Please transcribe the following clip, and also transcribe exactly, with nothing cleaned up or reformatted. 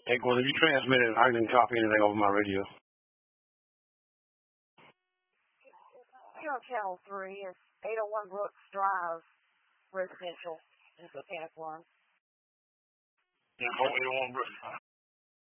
Hey, well, if you transmitted, I didn't copy anything over my radio. Here on Channel three, it's eight oh one Brooks Drive, residential in Mechanic One. Yeah, eight oh one Brooks.